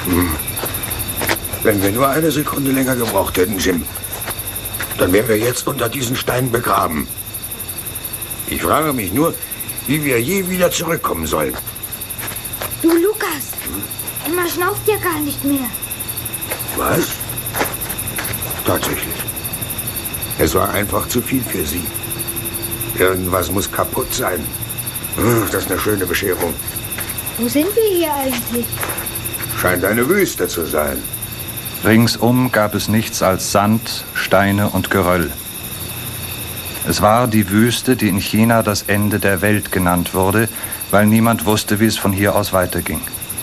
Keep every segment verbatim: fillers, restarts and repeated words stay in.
Hm. Wenn wir nur eine Sekunde länger gebraucht hätten, Jim, dann wären wir jetzt unter diesen Steinen begraben. Ich frage mich nur, wie wir je wieder zurückkommen sollen. Du, Lukas, Emma schnauft ja gar nicht mehr. Was? Tatsächlich. Es war einfach zu viel für sie. Irgendwas muss kaputt sein. Ach, das ist eine schöne Bescherung. Wo sind wir hier eigentlich? Scheint eine Wüste zu sein. Ringsum gab es nichts als Sand, Steine und Geröll. Es war die Wüste, die in China das Ende der Welt genannt wurde, weil niemand wusste, wie es von hier aus weiterging.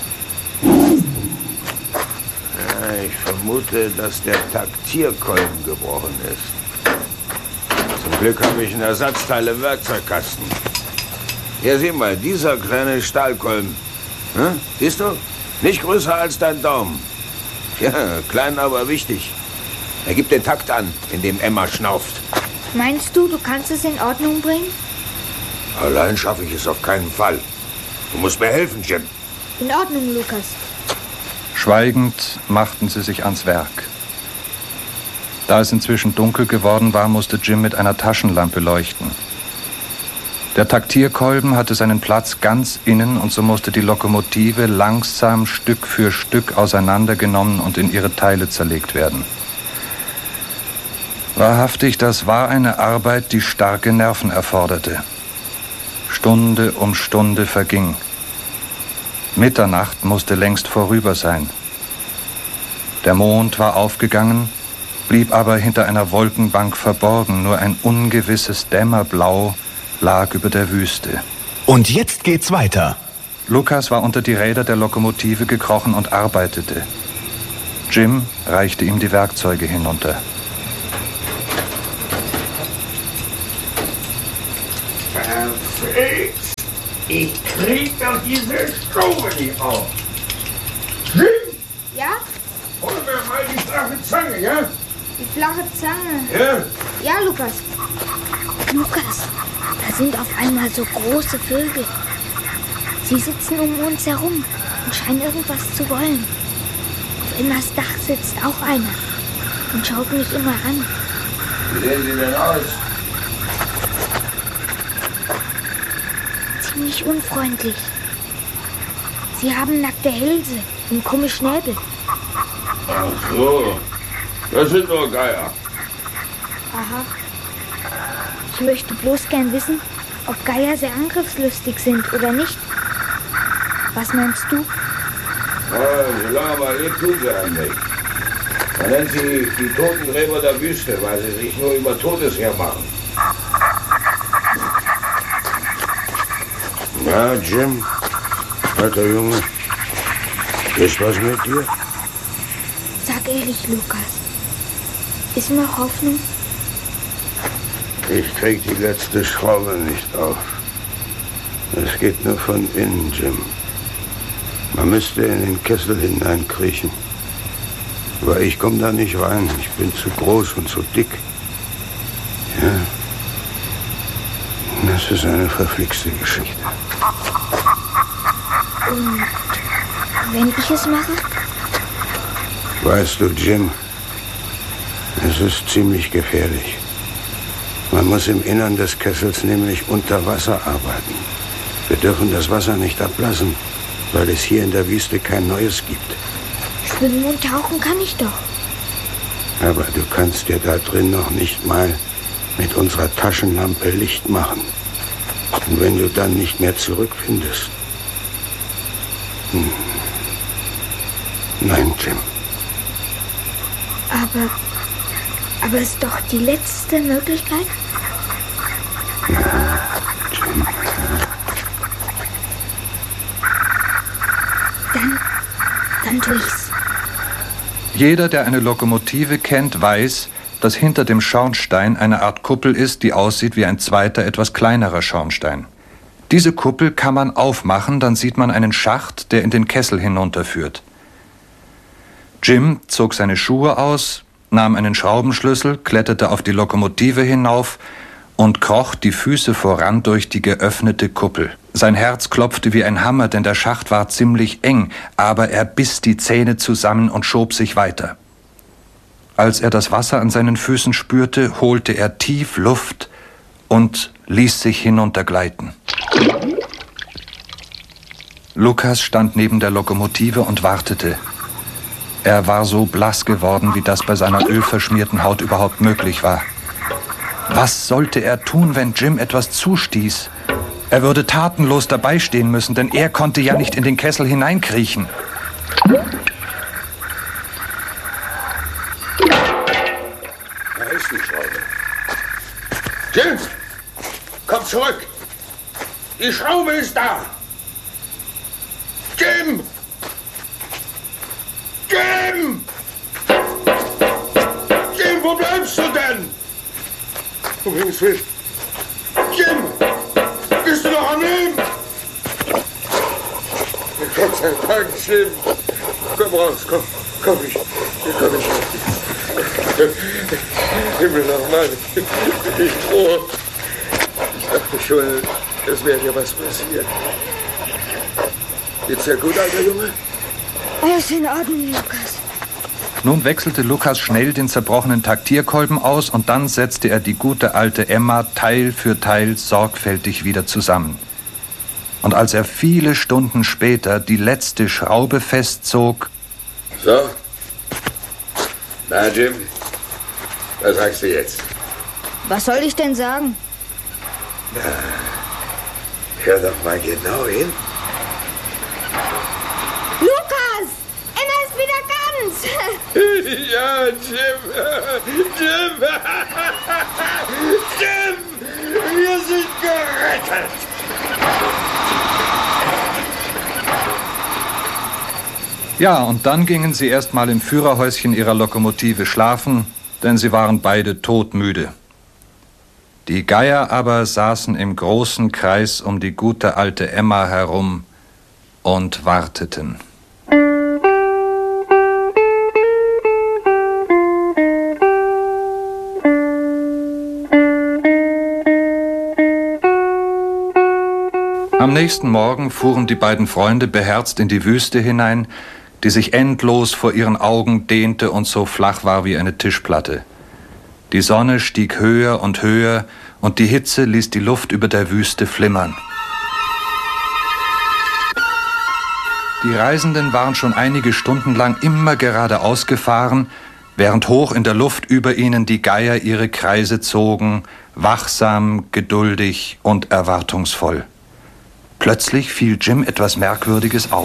Ja, ich vermute, dass der Taktierkolben gebrochen ist. Zum Glück habe ich einen Ersatzteil im Werkzeugkasten. Hier, sieh mal, dieser kleine Stahlkolben. Hm? Siehst du? Nicht größer als dein Daumen. Ja, klein, aber wichtig. Er gibt den Takt an, in dem Emma schnauft. Meinst du, du kannst es in Ordnung bringen? Allein schaffe ich es auf keinen Fall. Du musst mir helfen, Jim. In Ordnung, Lukas. Schweigend machten sie sich ans Werk. Da es inzwischen dunkel geworden war, musste Jim mit einer Taschenlampe leuchten. Der Taktierkolben hatte seinen Platz ganz innen und so musste die Lokomotive langsam Stück für Stück auseinandergenommen und in ihre Teile zerlegt werden. Wahrhaftig, das war eine Arbeit, die starke Nerven erforderte. Stunde um Stunde verging. Mitternacht musste längst vorüber sein. Der Mond war aufgegangen, blieb aber hinter einer Wolkenbank verborgen. Nur ein ungewisses Dämmerblau lag über der Wüste. Und jetzt geht's weiter. Lukas war unter die Räder der Lokomotive gekrochen und arbeitete. Jim reichte ihm die Werkzeuge hinunter. Perfekt! Ich krieg doch diese Schraube nicht auf. Jim! Ja? Hol mir mal die flache Zange, ja? Die flache Zange. Ja? Ja, Lukas. Lukas, da sind auf einmal so große Vögel. Sie sitzen um uns herum und scheinen irgendwas zu wollen. Auf Emmas Dach sitzt auch einer und schaut mich immer an. Wie sehen Sie denn aus? Ziemlich unfreundlich. Sie haben nackte Hälse und krumme Schnäbel. Ach so, das sind nur Geier. Aha. Ich möchte bloß gern wissen, ob Geier sehr angriffslustig sind oder nicht. Was meinst du? Ja, solange man lebt, tun sie einem nicht. Man nennt sie die Totengräber der Wüste, weil sie sich nur über Totes hermachen. Na, Jim, alter Junge, ist was mit dir? Sag ehrlich, Lukas. Ist noch Hoffnung? Ich krieg die letzte Schraube nicht auf. Es geht nur von innen, Jim. Man müsste in den Kessel hineinkriechen. Aber ich komme da nicht rein. Ich bin zu groß und zu dick. Ja. Das ist eine verflixte Geschichte. Und wenn ich es mache? Weißt du, Jim, es ist ziemlich gefährlich. Man muss im Innern des Kessels nämlich unter Wasser arbeiten. Wir dürfen das Wasser nicht ablassen, weil es hier in der Wüste kein Neues gibt. Schwimmen und tauchen kann ich doch. Aber du kannst dir da drin noch nicht mal mit unserer Taschenlampe Licht machen. Und wenn du dann nicht mehr zurückfindest... Hm. Nein, Jim. Aber... Aber es ist doch die letzte Möglichkeit? Ja, Jim. Dann... Dann tu ich's. Jeder, der eine Lokomotive kennt, weiß, dass hinter dem Schornstein eine Art Kuppel ist, die aussieht wie ein zweiter, etwas kleinerer Schornstein. Diese Kuppel kann man aufmachen, dann sieht man einen Schacht, der in den Kessel hinunterführt. Jim zog seine Schuhe aus, nahm einen Schraubenschlüssel, kletterte auf die Lokomotive hinauf und kroch die Füße voran durch die geöffnete Kuppel. Sein Herz klopfte wie ein Hammer, denn der Schacht war ziemlich eng, aber er biss die Zähne zusammen und schob sich weiter. Als er das Wasser an seinen Füßen spürte, holte er tief Luft und ließ sich hinuntergleiten. Lukas stand neben der Lokomotive und wartete. Er war so blass geworden, wie das bei seiner ölverschmierten Haut überhaupt möglich war. Was sollte er tun, wenn Jim etwas zustieß? Er würde tatenlos dabei stehen müssen, denn er konnte ja nicht in den Kessel hineinkriechen. Da ist die Schraube. Jim, komm zurück. Die Schraube ist da. Jim! Jim! Jim, wo bleibst du denn? Um Himmels Willen. Jim! Bist du noch am Leben? Gott sei Dank, Jim. Komm raus, komm. Komm, ich. Komm, ich. Himmel nochmal. Ich froh. Ich dachte schon, es wäre dir was passiert. Geht's dir gut, alter Junge? Alles in Ordnung, Lukas. Nun wechselte Lukas schnell den zerbrochenen Taktierkolben aus und dann setzte er die gute alte Emma Teil für Teil sorgfältig wieder zusammen. Und als er viele Stunden später die letzte Schraube festzog... So? Na, Jim, was sagst du jetzt? Was soll ich denn sagen? Na, hör doch mal genau hin. Lukas! Emma ist wieder ganz! Ja, Jim! Jim! Jim! Wir sind gerettet! Ja, und dann gingen sie erst mal im Führerhäuschen ihrer Lokomotive schlafen, denn sie waren beide todmüde. Die Geier aber saßen im großen Kreis um die gute alte Emma herum und warteten. Am nächsten Morgen fuhren die beiden Freunde beherzt in die Wüste hinein, die sich endlos vor ihren Augen dehnte und so flach war wie eine Tischplatte. Die Sonne stieg höher und höher und die Hitze ließ die Luft über der Wüste flimmern. Die Reisenden waren schon einige Stunden lang immer geradeaus gefahren, während hoch in der Luft über ihnen die Geier ihre Kreise zogen, wachsam, geduldig und erwartungsvoll. Plötzlich fiel Jim etwas Merkwürdiges auf.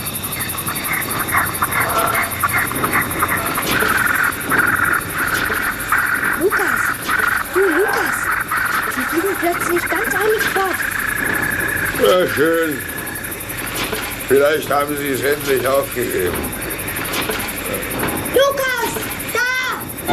Lukas! Du, Lukas! Sie fliegen plötzlich ganz eilig fort. Na schön. Vielleicht haben sie es endlich aufgegeben. Lukas! Da!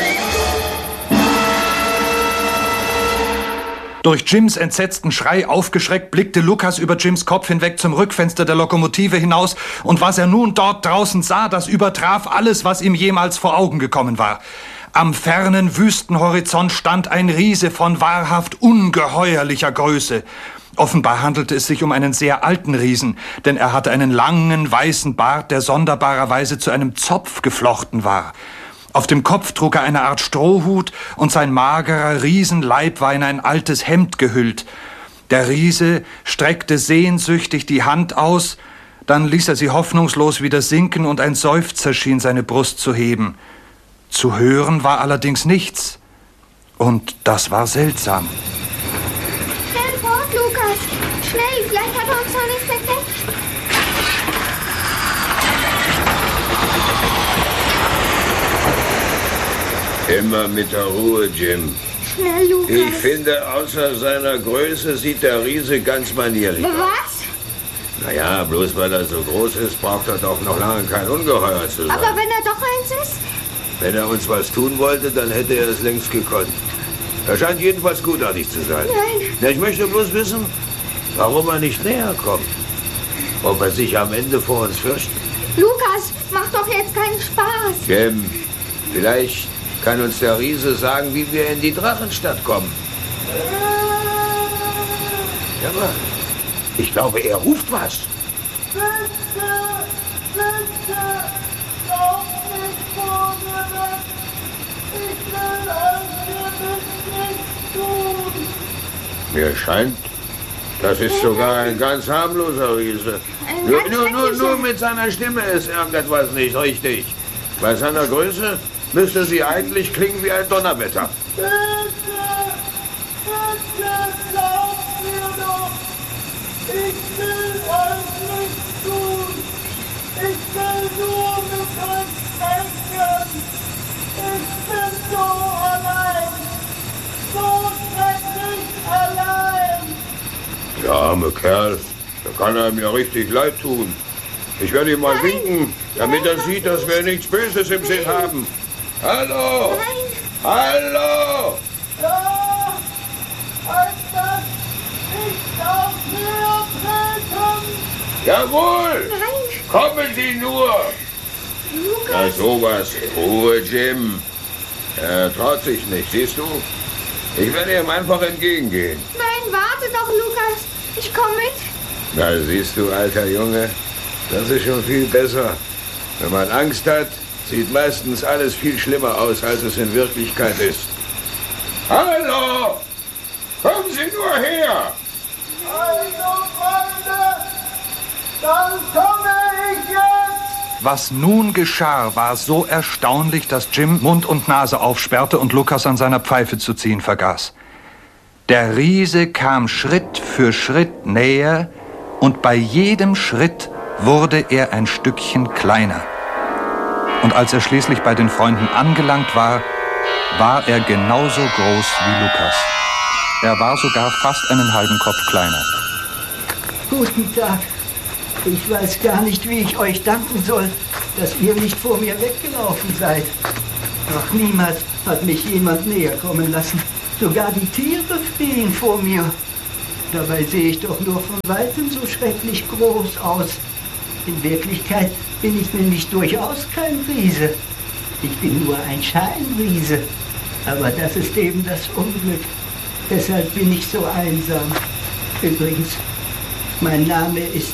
Durch Jims entsetzten Schrei aufgeschreckt, blickte Lukas über Jims Kopf hinweg zum Rückfenster der Lokomotive hinaus, und was er nun dort draußen sah, das übertraf alles, was ihm jemals vor Augen gekommen war. Am fernen Wüstenhorizont stand ein Riese von wahrhaft ungeheuerlicher Größe. Offenbar handelte es sich um einen sehr alten Riesen, denn er hatte einen langen, weißen Bart, der sonderbarerweise zu einem Zopf geflochten war. Auf dem Kopf trug er eine Art Strohhut und sein magerer Riesenleib war in ein altes Hemd gehüllt. Der Riese streckte sehnsüchtig die Hand aus, dann ließ er sie hoffnungslos wieder sinken und ein Seufzer schien seine Brust zu heben. Zu hören war allerdings nichts. Und das war seltsam. Schnell fort, Lukas! Schnell, vielleicht hat er uns noch nicht entdeckt. Immer mit der Ruhe, Jim. Schnell, Lukas! Ich finde, außer seiner Größe sieht der Riese ganz manierlich aus. Was? Naja, bloß weil er so groß ist, braucht er doch noch lange kein Ungeheuer zu sein. Aber wenn er doch eins ist? Wenn er uns was tun wollte, dann hätte er es längst gekonnt. Er scheint jedenfalls gutartig zu sein. Nein. Na, ich möchte bloß wissen, warum er nicht näher kommt. Ob er sich am Ende vor uns fürchtet. Lukas, mach doch jetzt keinen Spaß. Jim, vielleicht kann uns der Riese sagen, wie wir in die Drachenstadt kommen. Ja, aber ich glaube, er ruft was. Bitte, bitte, lauf nicht vor mir weg. Ich will euch nicht tun. Mir scheint, das ist sogar ein ganz harmloser Riese. Ein Nur, ganz nur, nur, schrecklicher. nur mit seiner Stimme ist irgendetwas nicht richtig. Bei seiner Größe müsste sie eigentlich klingen wie ein Donnerwetter. Bitte, bitte, glaubt mir doch. Ich will euch nicht tun. Ich will nur mit euch sprechen. Ich bin so allein. So schrecklich allein. Der arme Kerl, da kann einem ja richtig leid tun. Ich werde ihm mal Nein. winken, damit er sieht, dass wir nichts Böses im Sinn haben. Hallo! Nein, Hallo! Ja, als das nicht auf mir treten. Jawohl! nein, Kommen Sie nur! Na Lukas. sowas. Ruhe, Jim. Er traut sich nicht, siehst du? Ich werde ihm einfach entgegengehen. Nein, warte doch, Lukas. Ich komme mit. Na, siehst du, alter Junge, das ist schon viel besser. Wenn man Angst hat, sieht meistens alles viel schlimmer aus, als es in Wirklichkeit ist. Hallo! Kommen Sie nur her! Also, Freunde, dann komme ich jetzt. Was nun geschah, war so erstaunlich, dass Jim Mund und Nase aufsperrte und Lukas an seiner Pfeife zu ziehen vergaß. Der Riese kam Schritt für Schritt näher und bei jedem Schritt wurde er ein Stückchen kleiner. Und als er schließlich bei den Freunden angelangt war, war er genauso groß wie Lukas. Er war sogar fast einen halben Kopf kleiner. Guten Tag. Ich weiß gar nicht, wie ich euch danken soll, dass ihr nicht vor mir weggelaufen seid. Noch niemals hat mich jemand näher kommen lassen. Sogar die Tiere fliehen vor mir. Dabei sehe ich doch nur von Weitem so schrecklich groß aus. In Wirklichkeit bin ich nämlich durchaus kein Riese. Ich bin nur ein Scheinriese. Aber das ist eben das Unglück. Deshalb bin ich so einsam. Übrigens, mein Name ist